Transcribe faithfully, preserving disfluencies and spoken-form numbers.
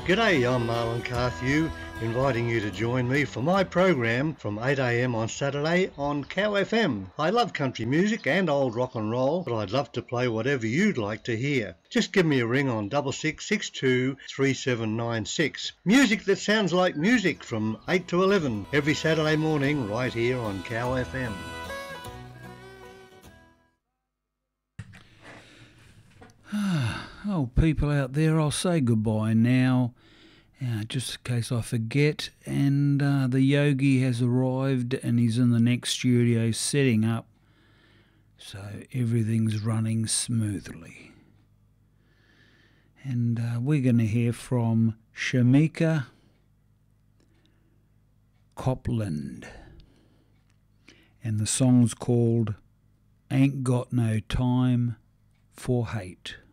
G'day, I'm Marlon Carthew, inviting you to join me for my program from eight a m on Saturday on Cow F M. I love country music and old rock and roll, but I'd love to play whatever you'd like to hear. Just give me a ring on six six six two three seven nine six. Music that sounds like music from eight to eleven every Saturday morning right here on Cow F M. Oh, people out there, I'll say goodbye now, uh, just in case I forget. And uh, the Yogi has arrived and he's in the next studio setting up, so everything's running smoothly. And uh, we're going to hear from Shamika Copland, and the song's called Ain't Got No Time for Hate.